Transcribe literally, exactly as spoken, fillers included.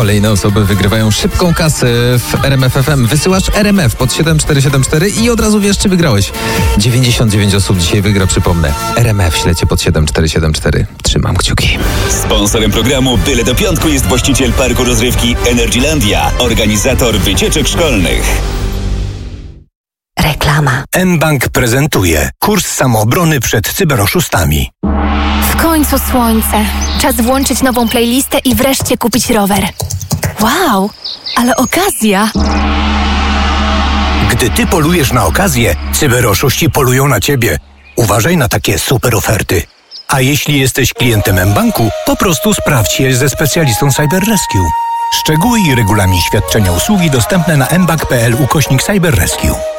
kolejne osoby wygrywają szybką kasę w R M F F M. Wysyłasz R M F pod siedem cztery siedem cztery i od razu wiesz, czy wygrałeś. dziewięćdziesiąt dziewięć osób dzisiaj wygra, przypomnę. R M F ślecie pod siedem cztery siedem cztery. Trzymam kciuki. Sponsorem programu Byle do Piątku jest właściciel parku rozrywki Energylandia, organizator wycieczek szkolnych. Reklama. mBank prezentuje kurs samoobrony przed cyberoszustami. W końcu słońce. Czas włączyć nową playlistę i wreszcie kupić rower. Wow, ale okazja! Gdy ty polujesz na okazję, cyberoszuści polują na ciebie. Uważaj na takie super oferty. A jeśli jesteś klientem mBanku, po prostu sprawdź je ze specjalistą Cyber Rescue. Szczegóły i regulamin świadczenia usługi dostępne na mbank kropka pl ukośnik Cyber Rescue.